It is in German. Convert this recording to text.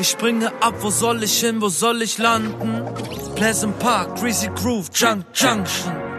Ich springe ab, wo soll ich hin, wo soll ich landen? Pleasant Park, Greasy Groove, Junction.